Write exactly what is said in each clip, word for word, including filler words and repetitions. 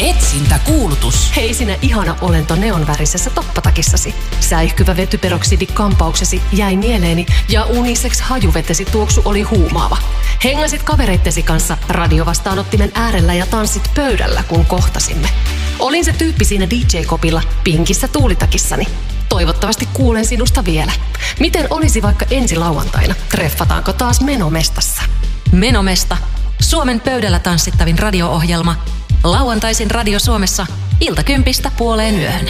Etsintäkuulutus. Hei sinä ihana olento neonvärisessä toppatakissasi. Säihkyvä vetyperoksidi-kampauksesi jäi mieleeni ja unisex hajuvetesi tuoksu oli huumaava. Hengasit kavereittesi kanssa radiovastaanottimen äärellä ja tanssit pöydällä, kun kohtasimme. Olin se tyyppi siinä D J-kopilla pinkissä tuulitakissani. Toivottavasti kuulen sinusta vielä. Miten olisi vaikka ensi lauantaina? Treffataanko taas Menomestassa? Menomesta. Suomen pöydällä tanssittavin radio-ohjelma. Lauantaisin Radio Suomessa iltakympistä puoleen yöhön.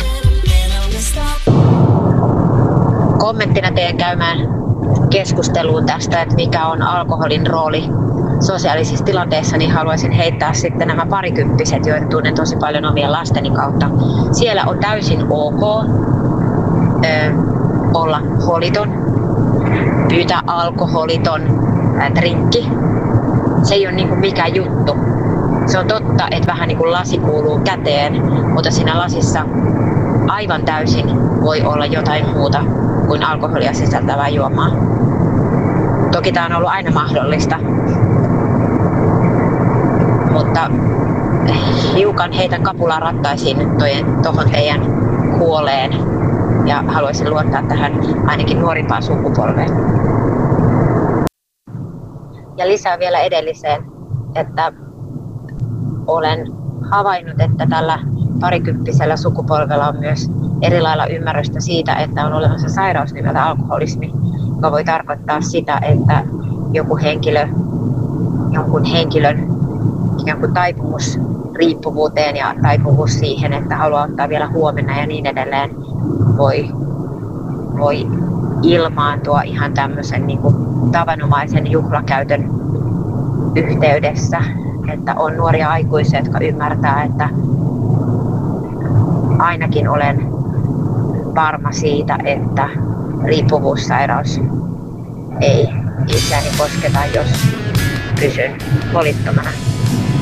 Kommenttina teidän käymään keskusteluun tästä, että mikä on alkoholin rooli sosiaalisissa tilanteissa, niin haluaisin heittää sitten nämä parikymppiset, joita tunnen tosi paljon omien lasteni kautta. Siellä on täysin ok ö, olla holiton, pyytää alkoholiton ä, drinkki. Se ei ole niin kuin mikään juttu. Se on totta, että vähän niin kuin lasi kuuluu käteen, mutta siinä lasissa aivan täysin voi olla jotain muuta kuin alkoholia sisältävää juomaa. Toki tämä on ollut aina mahdollista, mutta hiukan heitän kapulaa rattaisiin tuohon teidän huoleen ja haluaisin luottaa tähän ainakin nuorimpaan sukupolveen. Ja lisää vielä edelliseen, että olen havainnut, että tällä parikymppisellä sukupolvella on myös eri lailla ymmärrystä siitä, että on olemassa sairaus nimeltä alkoholismi, joka voi tarkoittaa sitä, että joku henkilö, jonkun henkilön jonkun taipumus riippuvuuteen ja taipumus siihen, että haluaa ottaa vielä huomenna ja niin edelleen, voi, voi ilmaantua ihan tämmöisen niin kuin tavanomaisen juhlakäytön yhteydessä. Että on nuoria aikuisia, jotka ymmärtää, että ainakin olen varma siitä, että riippuvuussairaus ei itseäni kosketa, jos pysyn holittomana.